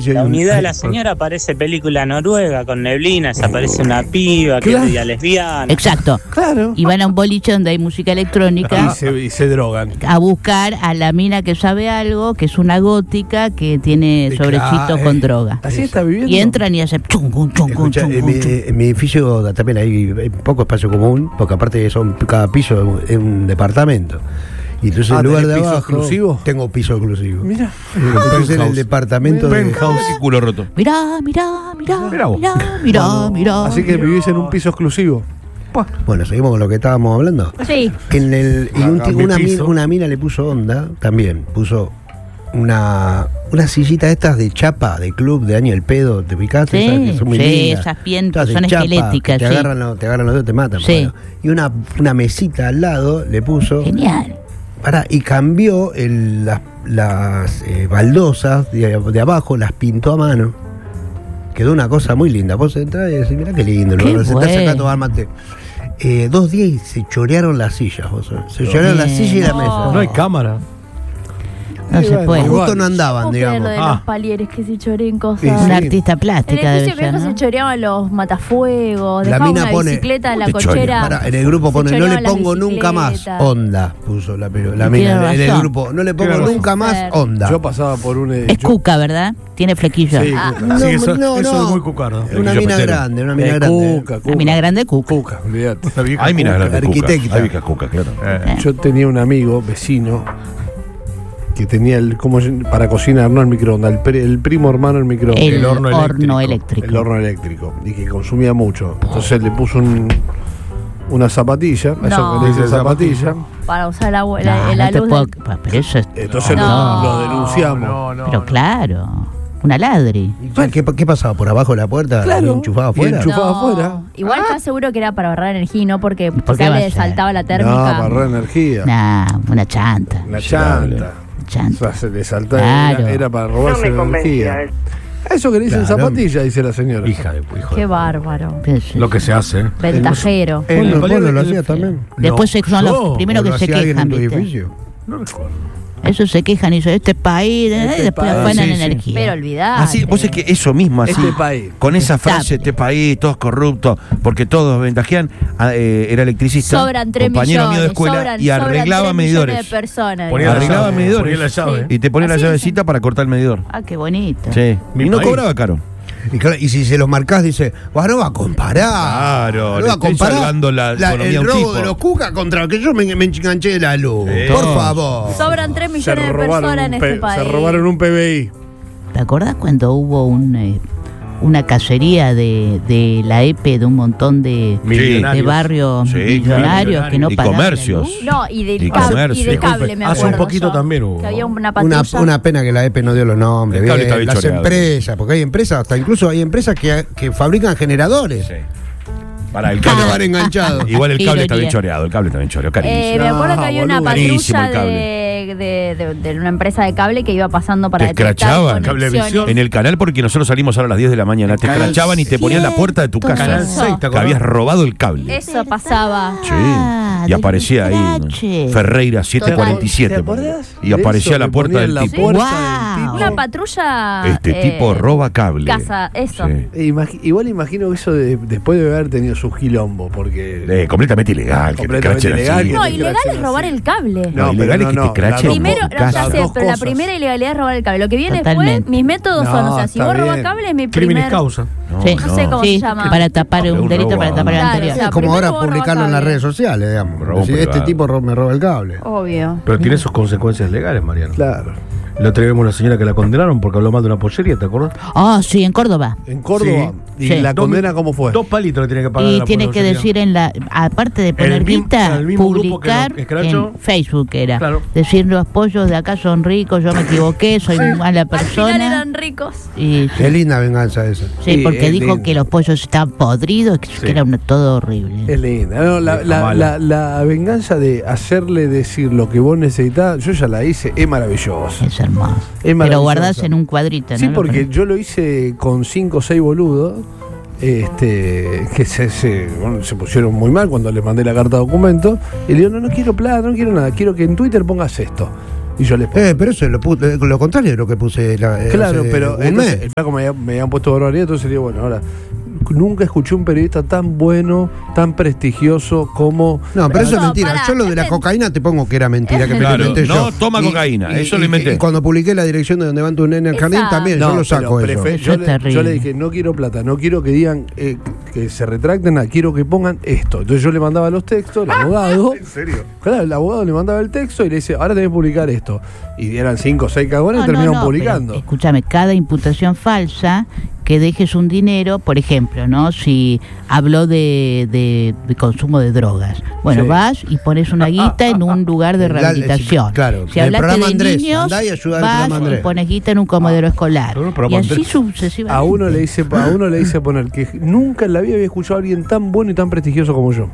La unidad de la señora señora parece película noruega con neblinas, aparece una piba que es media lesbiana. Exacto. Claro. Y van a un boliche donde hay música electrónica Y se drogan. a buscar a la mina que sabe algo, que es una gótica que tiene sobrecitos con droga. Así está viviendo. Y entran y hacen chungum, chungum, Escucha, chungum, chungum. en mi edificio también hay poco espacio común, porque aparte cada piso es un departamento. Y entonces en lugar de ¿tenés piso abajo exclusivo? tengo piso exclusivo. Mira. Entonces en el departamento de... Penthouse y culo roto. Mirá, Mirá vos. mirá. Así que vivís en un piso exclusivo. Bueno, seguimos con lo que estábamos hablando. Sí. Una mina le puso onda, también puso una sillita de estas de chapa, de club, de año el pedo, ¿te picaste? Sí, Esas que son muy lindas. esas bien, Todas de son chapa, esqueléticas, que sí. te agarran los dedos, te matan. Sí. Bueno. Y una mesita al lado le puso... Genial. Y cambió las baldosas de abajo, las pintó a mano. Quedó una cosa muy linda. Vos entrás y decís, mirá qué lindo. Qué Lo sentás acá a bueno. tomar mate. 2 días y se chorearon las sillas. Se chorearon la silla y la mesa. No hay cámara. No se puede. Justo no andaban, ¿Cómo creer digamos. lo de los palieres que se choreen cosas? Sí, Una sí. artista En plástica el debe edificio ser, viejo se ¿no? choreaban los matafuegos, La dejaban mina una pone- bicicleta en la ¿Cómo te cochera. Pará, en el grupo se pone, no le choreaban las pongo nunca más bicicletas. onda, puso la Tiene mina en el razón. grupo. No le pongo Tiene razón. nunca más onda. Yo pasaba por un... Es cuca, ¿verdad? Tiene flequillo. Sí, Ah. Cuca. Sí, eso no. es muy cucardo. Una El mina petero. grande, una mina grande. Cuca. La mina grande cuca. Cuca, olvídate. Hay minas grandes cuca. Arquitecta. Hay viejas cuca, claro. Yo tenía un amigo, vecino, que tenía para cocinar, no el microondas, el primo hermano el microondas. El horno horno eléctrico. eléctrico. El horno eléctrico. Y que consumía mucho. Entonces le puso una zapatilla, No. eso que le dice zapatilla. Para usar la No, la no te luz. puedo- pero eso es... Entonces No. lo denunciamos. Pero claro, una ladri. ¿Qué pasaba? ¿Por abajo de la puerta? Claro. ¿Y enchufaba Y afuera? enchufaba afuera. Igual estás seguro que era para ahorrar energía y no porque ¿Por qué quizá va a le ser? saltaba la No, térmica. para ahorrar energía. Nah, una chanta. La chanta. O Chanta. sea, se le saltaba, Claro. era para robarse energía. Eso que le dicen Claro. zapatilla, dice la señora. Hija de hijo Qué de- bárbaro. Lo que se hace. Ventajero. Vos no lo hacías también. Después son los yo, primeros ¿O que lo se hacía alguien quejan, en tu ¿viste? edificio? No recuerdo. Eso se quejan y dicen, este país, y después país, afanan sí, sí. energía. Pero olvidate. Así, vos es que eso mismo, así, Este país. con esa frase, Estable. este país, todos corruptos, porque todos ventajean, era electricista, Sobran 3 compañero millones. mío de escuela, sobran y arreglaba 3 medidores. millones de personas. Ponía la Arreglaba llave, medidores. ponía la llave. Y te ponía la Así llavecita para cortar el medidor. Ah, qué bonito. Sí. Mi Y no país. cobraba caro. Y, claro, y si se los marcás, dice, no va a comparar. Claro, no le va a estoy comparar salvando la economía el a un robo tipo. de los cucas contra que yo me enganché de la luz. Sí. Por favor. Sobran 3 millones de personas en este país. Se robaron un PBI. ¿Te acordás cuando hubo una cacería de la EPE de un montón de Millonarios. barrios Sí, millonarios claro, que no y pagaban la comercios. luz? No, y del Y cable, comercio. me Hace acuerdo un poquito yo, también hubo. que había una patrulla. Una pena que la EPE no dio los nombres. El cable bien, está bien las choreado. empresas, porque hay empresas, hasta incluso hay empresas que fabrican generadores. Sí. Para el Que cable. van enganchados. Igual el cable está bien Ironía. choreado, el cable está bien choreado, carísimo. Me acuerdo que había una boludo. Carísimo patrulla el de una empresa de cable que iba pasando para Te detectar escrachaban. conexiones. En el canal, porque nosotros salimos ahora a las 10 de la mañana, te Canal escrachaban y te ponían la puerta de tu Cierto. casa. Canal 6, ¿te Que acordás? habías robado el cable. Eso pasaba. Sí. Ah, Y del aparecía ahí escrache. Ferreira 747. ¿Te acordás? Y aparecía la puerta del la tipo. puerta Wow. del tipo. Una patrulla. Este tipo roba cable. Casa, eso. Sí. Igual imagino que eso después de haber tenido su quilombo, porque... completamente ilegal. Completamente que te ilegal, crachen que No, así. te ilegal crachen es robar así. el cable. No, ilegal es que te crachen Primero, en tu ya casa. sé, Dos pero la cosas. primera ilegalidad es robar el cable. Lo que viene Totalmente. después, mis métodos son, o sea, si está vos robás bien. cable es mi Crímenes primer... causa. Sí. No sé cómo Sí, se llama. para tapar Un un delito, robo, para tapar el claro, anterior. o sea, Es como ahora primero vos publicarlo en robás las cable. redes sociales, digamos. Robo Decir, este privado. tipo me roba el cable. Obvio. Pero tiene sus consecuencias legales, Mariano. Claro. La otra vez vimos una señora que la condenaron porque habló mal de una pollería, ¿te acuerdas? Ah, sí, en Córdoba. En Córdoba. Sí. ¿Y Sí. la condena cómo fue? 2 palitos le tiene que pagar. Y la tiene que pollería. decir aparte de poner el guita, mismo grupo que publicar lo escrachó. en Facebook era. Claro. Decir los pollos de acá son ricos, yo me equivoqué, soy mala Al final persona. eran ricos. Y, Qué linda venganza esa. sí, porque es dijo lindo. que los pollos estaban podridos, que era todo horrible. Es linda. No, la venganza de hacerle decir lo que vos necesitás, yo ya la hice, es maravillosa. Es hermoso. Es Pero maravilloso. guardás en un cuadrito, Sí, ¿no? porque yo lo hice con 5 o 6 boludos que se pusieron muy mal cuando les mandé la carta de documento. Y le digo, no quiero plata, no quiero nada, quiero que en Twitter pongas esto. Y yo les pongo. Pero eso es lo contrario de lo que puse. Claro, hace pero un entonces, mes. el flaco me habían puesto barbaridad, entonces digo, bueno, ahora nunca escuché un periodista tan bueno, tan prestigioso como... No, pero eso es No, mentira. pará, Yo lo de la cocaína te pongo que era mentira, que me lo Claro, inventé yo. no toma cocaína, eso lo inventé. Y cuando publiqué la dirección de donde van tu nene al jardín, Esa. también yo lo saco eso. Eso es terrible. yo le dije, no quiero plata, no quiero que digan que se retracten, quiero que pongan esto. Entonces yo le mandaba los textos, el abogado. ¿En serio? Claro, el abogado le mandaba el texto y le dice, ahora tenés que publicar esto. Y eran 5 o 6 cagones y terminaron publicando. Pero, escúchame, cada imputación falsa que dejes un dinero, por ejemplo, ¿no? Si habló de consumo de drogas. Bueno, Sí. vas y pones una guita en un lugar de rehabilitación. Claro, Si el hablaste programa de Andrés, niños, andá y ayudá al vas programa Andrés. y pones guita en un comedero escolar. Pero el Y programa así Andrés. sucesivamente. A uno le hice poner que nunca en la vida había escuchado a alguien tan bueno y tan prestigioso como yo.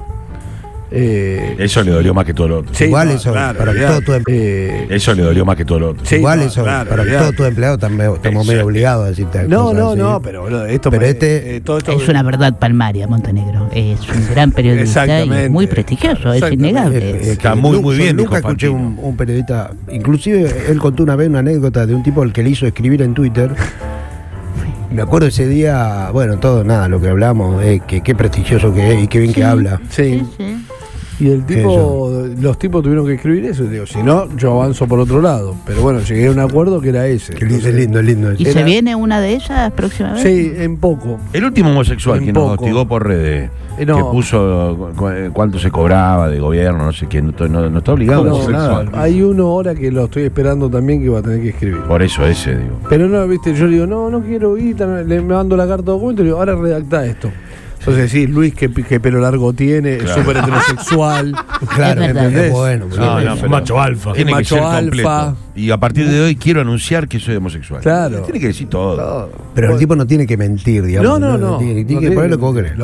Eso le dolió más que todo lo otro. Sí, Igual no, eso, claro, para que olvidate. todo tu Eso le dolió más que todo lo otro. Sí, Igual no, eso, claro, para que olvidate. todos tus empleados estamos medio obligados a decirte No, cosas no, así. no, pero boludo, esto Pero todo esto Es una verdad palmaria, Montenegro. Es un gran periodista y Exactamente. es muy prestigioso, es Exactamente. innegable. Está muy bien, Nunca dijo escuché Fantino. un periodista, inclusive él contó una vez una anécdota de un tipo al que le hizo escribir en Twitter. Me acuerdo ese día, bueno, todo, nada, lo que hablamos, que qué prestigioso que es y qué bien que habla. Sí. Sí. Y los tipos tuvieron que escribir eso. Y digo, si no, yo avanzo por otro lado. Pero bueno, llegué a un acuerdo que era ese. Qué lindo, es lindo. ¿Y se viene una de esas próximamente? Sí, en poco. El último homosexual Un que nos poco. hostigó por redes, No. que puso cuánto se cobraba de gobierno, no sé qué, no está obligado a No, decir nada. nada. Hay uno ahora que lo estoy esperando también que va a tener que escribir. Por eso ese, digo. Pero no, viste, yo digo, no quiero ir, le mando la carta de documento y digo, ahora redactá esto. Entonces sí, Luis, que pelo largo tiene, es Claro. súper heterosexual. Claro, Es verdad. ¿entendés? bueno. pero macho alfa. Tiene Macho que ser alfa. completo. Y a partir de hoy quiero anunciar que soy homosexual. Claro. Tiene que decir todo. Todo. Pero el tipo no tiene que mentir, digamos. No. Tiene No que poner lo que vos querés.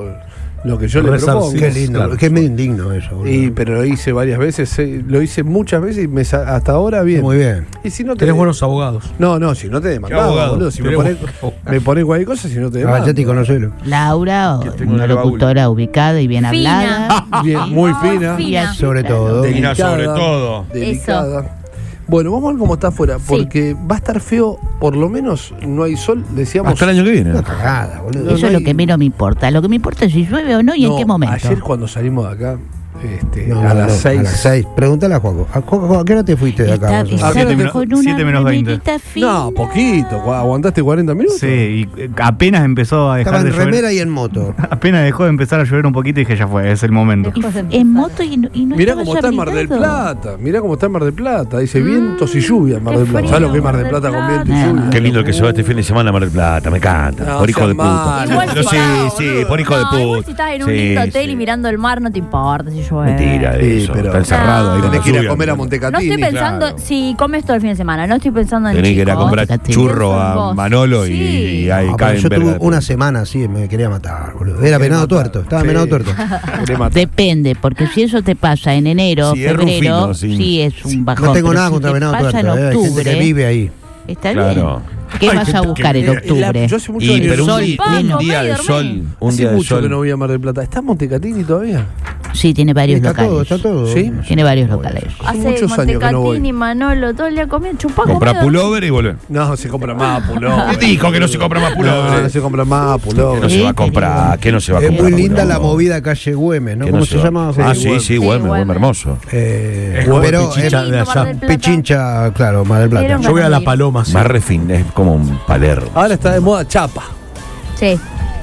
Lo que yo le Rezar, propongo. sí. Qué lindo, Claro. que es medio indigno eso. boludo. Pero lo hice varias veces, lo hice muchas veces y hasta ahora bien. Muy bien. Y si no te Tenés buenos abogados. No, si no te ¿Qué demandaba, abogado? boludo. Si me Tenés pone cualquier cosa, si no te demanda. Vayate y conocelo. Laura, Que tengo una en el baúl. locutora ubicada y bien Fina. hablada. Bien, muy fina. Fina. Y así, Sobre claro. todo. Fina sobre todo. Delicada. Bueno, vamos a ver cómo está afuera, porque va a estar feo, por lo menos no hay sol, decíamos. Hasta el año que viene. Una cagada, boludo. Eso no es lo hay- que menos me importa. Lo que me importa es si llueve o no y en No, qué momento. Ayer cuando salimos de acá, No, a las 6. A las 6. Pregúntale a Juaco. ¿A qué hora te fuiste de acá? Está más o menos? pisado 7 con una 7 menos 20. remerita fina. No, poquito. ¿Aguantaste 40 minutos? Sí, y apenas empezó a dejar Estaba de en llover. remera y en moto. Apenas dejó de empezar a llover un poquito y dije, ya fue, es el momento. En moto y no Mirá estabas cómo está en Mar del abrigado. Plata. Mirá cómo está en Mar del Plata. Dice vientos y lluvia en Mar qué del Plata. frío, ¿Sabes lo que es Mar del Mar del Plata con viento y Plata. lluvia? Qué lindo el que se va este fin de semana a Mar del Plata, me encanta. No, por hijo seas de puta. malo. Igual Pero si sí, por hijo de puta. Igual si estás en un Sí, lindo hotel sí. y mirando el mar, no te importa si llueve. Mentira Sí, eso. pero- Está encerrado ahí con Tenés la que ir a lluvia. comer a No Montecatini. estoy pensando claro. si comes todo el fin de semana, no estoy pensando en Tenés que ir a chicos. comprar Fíjate. churro Pienso en a vos. Manolo Sí. y ahí No, pero caen yo verga tuve después. una semana así, me quería matar, boludo. Era venado tuerto, estaba Sí. venado tuerto. Querés matar. Depende, porque si eso te pasa en enero, Sí, es febrero, Rufino, sí. sí es un bajón. No tengo pero nada si contra te venado pasa tuerto. en Hay gente octubre, que vive ahí. está Claro. bien. ¿Qué vas a buscar en octubre? Yo hace mucho Y años- pero sol, un pleno. día de Medio sol, dormir. un hace día de mucho que no sol. voy a Mar del Plata. ¿Está Montecatini todavía? Sí, tiene varios Está locales. todo, está todo. ¿Sí? Tiene varios locales. Hace Hace muchos años que no voy. Montecatini, Manolo, todo el día comiendo, chupá, Compra comé, pullover y volver. No, se compra más pullover. Dijo que no se compra más No, pullover. no se compra más Que no pullover. se va a comprar, que no se va a Es comprar. muy linda la pullover. movida calle Güemes, ¿no? Que ¿Cómo se se va. llama? Ah, Sí, sí, sí, Güemes. Güemes, Güemes hermoso. Es como Pero Pichincha Qué de lindo Mar allá. del Plata. Pichincha, claro, Mar del Plata. Era un- Yo voy a La Paloma, sí. Más refin, es como un Palermo. Ahora está de moda Chapa. Sí,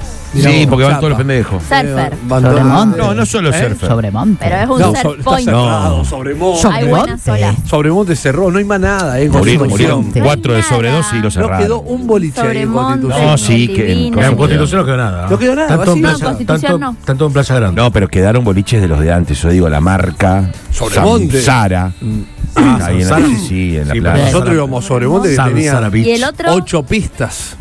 Sí, porque van Chapa. todos los pendejos. surfer. Van Sobre todos- monte. No, no solo surfer. Sobremonte. Pero es un No, surf está point. cerrado, No. Sobremonte. Hay buenas olas. Sobremonte cerró, no hay más nada, Murieron Construcción. 4 de No hay sobredosis y lo No cerraron. quedó un boliche ahí en Sobremonte. Constitución. No, sí, que en Divino. En Constitución no quedó nada. No quedó nada, Tanto en vacío. Plaza, No, Constitución tanto, no. tanto en Plaza Grande. No, pero quedaron boliches de los de antes. Yo digo, la marca Sobremonte. Sara. Ahí en la, Samsara. sí, en la Sí, plaza. pero Nosotros íbamos a Sobremonte que Samsara tenía Beach. Y el otro, 8 pistas.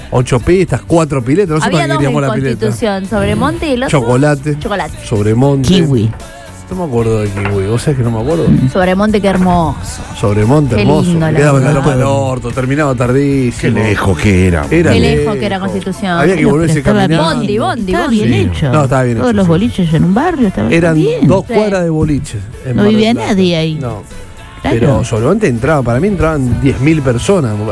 8 pistas, 4 piletas. No sé había para qué dos queríamos en la pileta. Constitución, Sobremonte y el otro. Chocolate. Chocolate. Sobremonte. Kiwi. No me acuerdo de Kiwi. ¿Vos sabés que no me acuerdo? Sobremonte, qué hermoso. Sobremonte, Qué hermoso. lindo, la Quedaba en la verdad. Loma del Orto, terminaba tardísimo. Qué lejos que era. Era Qué lejos que era Constitución. Había que Pero volverse estaba bien. caminando. Bondi. Estaba bien Sí. hecho. No, estaba bien Todos hecho, los sí. boliches en un barrio estaban Eran bien. 2 Sí. cuadras de boliches. en No Mar del vivía Plata. nadie ahí. No. Pero Sobremonte entraba, para mí entraban 10.000 personas.